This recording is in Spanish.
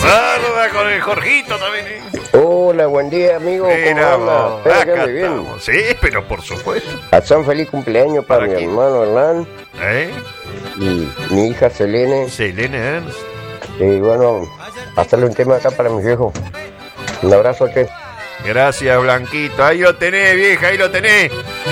Guarda con el Jorgito también, ¿eh? Hola, buen día, amigo. Mira, ¿Cómo anda? vos, Espero que acá ande bien. estamos. Sí, pero por supuesto. Hasta un feliz cumpleaños para mi quién? hermano Hernán ¿Eh? y mi hija Selene. Selene Ernst. Y bueno, hacerle un tema acá para mi viejo. Un abrazo, che. Gracias, Blanquito. Ahí lo tenés, vieja, ahí lo tenés.